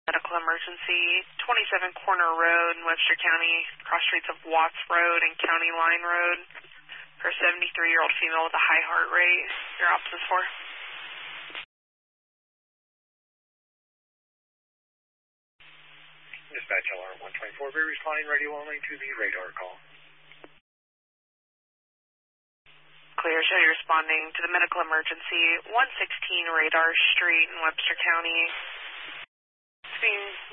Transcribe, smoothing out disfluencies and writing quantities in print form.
Medical emergency, 27 Corner Road in Webster County, cross streets of Watts Road and County Line Road, for a 73-year-old female with a high heart rate. Your ops is for? Dispatch alarm 124, be responding radio only to the radar call. Clear, show you responding to the medical emergency, 116 Radar Street in Webster County.